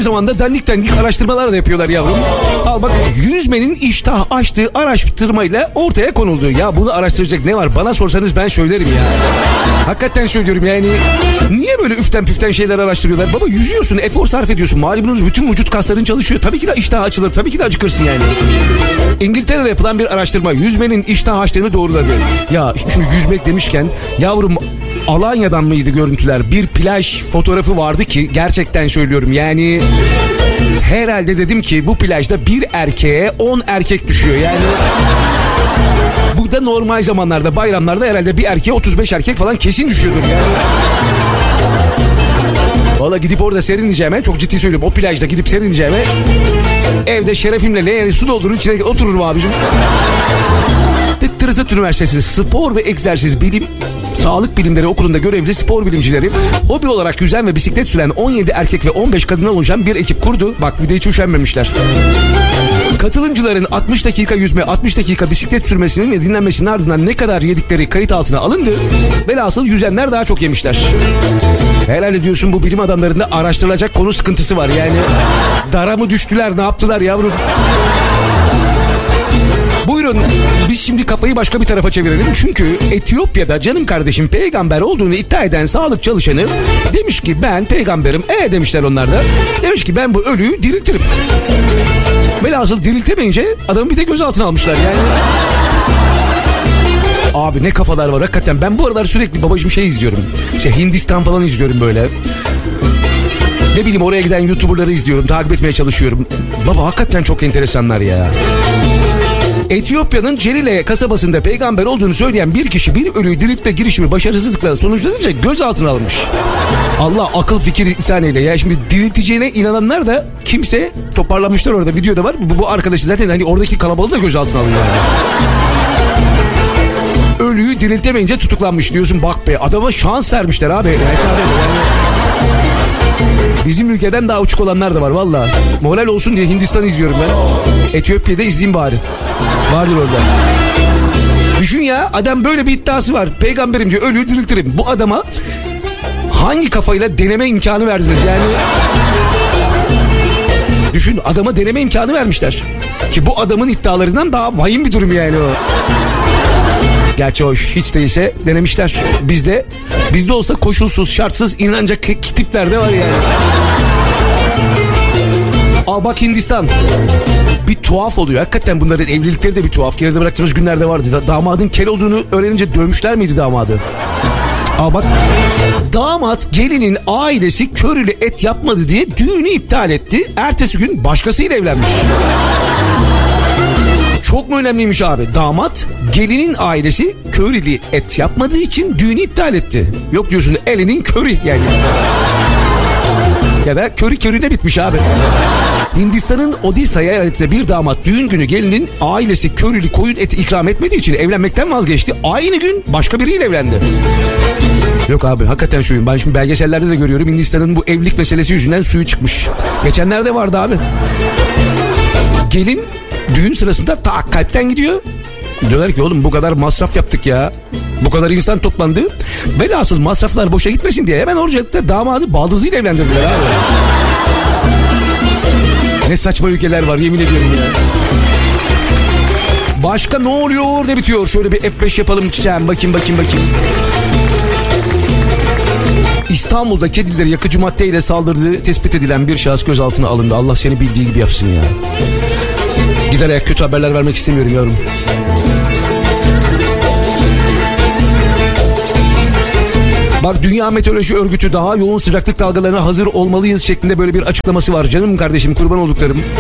aynı zamanda dandik dandik araştırmalar da yapıyorlar yavrum. Al bak, yüzmenin iştah açtığı araştırmayla ortaya konuldu. Ya bunu araştıracak ne var? Bana sorsanız ben söylerim ya. Hakikaten söylüyorum yani. Niye böyle üften püften şeyler araştırıyorlar? Baba yüzüyorsun, efor sarf ediyorsun. Malumunuz bütün vücut kasların çalışıyor. Tabii ki de iştah açılır. Tabii ki de acıkırsın yani. İngiltere'de yapılan bir araştırma yüzmenin iştah açtığını doğruladı. Ya şimdi yüzmek demişken yavrum, Alanya'dan mıydı görüntüler? Bir plaj fotoğrafı vardı ki gerçekten söylüyorum yani. Herhalde dedim ki bu plajda bir erkeğe 10 erkek düşüyor yani. Bu da normal zamanlarda, bayramlarda herhalde bir erkeğe 35 erkek falan kesin düşüyordur yani. Valla gidip orada serinleyeceğime, çok ciddi söylüyorum, o plajda gidip serinleyeceğime evde şerefimle leğeni su doldurun içine otururum abicim. Tırtırt Üniversitesi Spor ve Egzersiz Bilim Sağlık Bilimleri Okulu'nda görevli spor bilimcileri hobi olarak yüzen ve bisiklet süren 17 erkek ve 15 kadından oluşan bir ekip kurdu. Bak bir de hiç üşenmemişler. Katılımcıların 60 dakika yüzme, 60 dakika bisiklet sürmesinin ve dinlenmesinin ardından ne kadar yedikleri kayıt altına alındı. Velhasıl yüzenler daha çok yemişler. Herhalde diyorsun bu bilim adamlarında araştırılacak konu sıkıntısı var yani. Dara mı düştüler, ne yaptılar yavrum? Buyurun biz şimdi kafayı başka bir tarafa çevirelim. Çünkü Etiyopya'da canım kardeşim peygamber olduğunu iddia eden sağlık çalışanı demiş ki ben peygamberim. Demişler onlar da. Demiş ki ben bu ölüyü diriltirim. Velhasıl diriltemeyince adamı bir de gözaltına almışlar yani. Abi ne kafalar var hakikaten. Ben bu aralar sürekli babacığım şey izliyorum. İşte Hindistan falan izliyorum böyle. Ne bileyim oraya giden YouTuber'ları izliyorum. Takip etmeye çalışıyorum. Baba hakikaten çok enteresanlar ya. Etiyopya'nın Celile kasabasında peygamber olduğunu söyleyen bir kişi bir ölüyü diriltme girişimi başarısızlıkla sonuçlanınca gözaltına alınmış. Allah akıl fikir ihsan eyle ya. Şimdi dirilteceğine inananlar da kimse toparlanmışlar orada, videoda var. Bu arkadaşı zaten hani oradaki kalabalığı da gözaltına alıyor yani. Ölüyü diriltemeyince tutuklanmış diyorsun, bak be adama şans vermişler abi. Yani bizim ülkeden daha uçuk olanlar da var valla. Moral olsun diye Hindistan izliyorum ben. Etiyopya'da izleyeyim bari. Vardır orada. Düşün ya, adam böyle bir iddiası var. Peygamberim diyor, ölüyü diriltirim. Bu adama hangi kafayla deneme imkanı verdiniz yani? Düşün, adama deneme imkanı vermişler. Ki bu adamın iddialarından daha vahim bir durum yani o. Gerçi hoş, hiç değilse denemişler. Bizde olsa koşulsuz şartsız inanacak tipler de var yani. Aa bak Hindistan. Bir tuhaf oluyor. Hakikaten bunların evlilikleri de bir tuhaf. Geride bıraktığımız günlerde vardı. Damadın kel olduğunu öğrenince dövmüşler miydi damadı? Aa bak. Damat gelinin ailesi körili et yapmadı diye düğünü iptal etti. Ertesi gün başkasıyla evlenmiş. Çok mu önemliymiş abi? Damat gelinin ailesi körili et yapmadığı için düğünü iptal etti. Yok diyorsun elinin körü yani. Ya da körü körüne bitmiş abi. Hindistan'ın Odisha eyaletinde bir damat düğün günü gelinin ailesi körili koyun eti ikram etmediği için evlenmekten vazgeçti. Aynı gün başka biriyle evlendi. Yok abi hakikaten şuyum. Ben şimdi belgesellerde de görüyorum. Hindistan'ın bu evlilik meselesi yüzünden suyu çıkmış. Geçenlerde vardı abi. Gelin düğün sırasında tak kalpten gidiyor. Diyorlar ki oğlum bu kadar masraf yaptık ya. Bu kadar insan toplandı. Velhasıl masraflar boşa gitmesin diye hemen oracıkta damadı baldızıyla evlendirdiler abi. Ne saçma ülkeler var yemin ediyorum ya. Başka ne oluyor orada bitiyor. Şöyle bir F5 yapalım çiçeğim. Bakayım. İstanbul'da kedileri yakıcı maddeyle saldırdığı tespit edilen bir şahıs gözaltına alındı. Allah seni bildiği gibi yapsın ya. Giderek kötü haberler vermek istemiyorum yavrum. Bak Dünya Meteoroloji Örgütü daha yoğun sıcaklık dalgalarına hazır olmalıyız şeklinde böyle bir açıklaması var. Canım kardeşim kurban olduklarım.